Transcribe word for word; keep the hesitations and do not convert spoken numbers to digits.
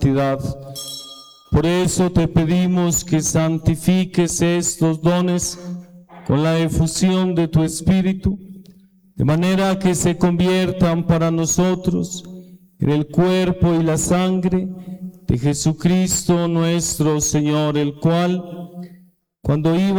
santidad. Por eso te pedimos que santifiques estos dones con la efusión de tu Espíritu, de manera que se conviertan para nosotros en el cuerpo y la sangre de Jesucristo nuestro Señor, el cual, cuando iba